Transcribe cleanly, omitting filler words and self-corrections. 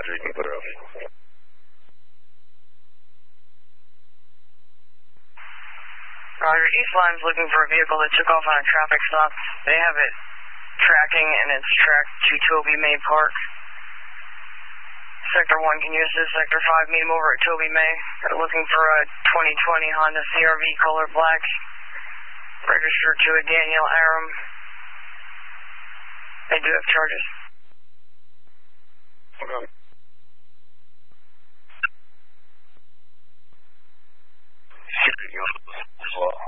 you can put her up. Roger, East Line's looking for a vehicle that took off on a traffic stop. They have it tracking, and it's tracked to Toby May Park. Sector 1, can you assist Sector 5? Meet them over at Toby May. They're looking for a 2020 Honda CRV color black, registered to a Daniel Aram. They do have charges. Okay. Well.